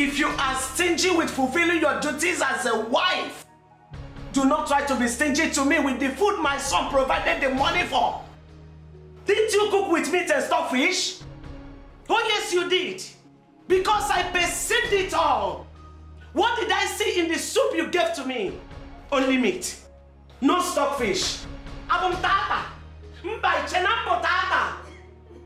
If you are stingy with fulfilling your duties as a wife, do not try to be stingy to me with the food my son provided the money for. Didn't you cook with meat and stockfish? Oh yes, you did. Because I perceived it all. What did I see in the soup you gave to me? Only meat. No stockfish. Abum tata. Mbai chenam potata.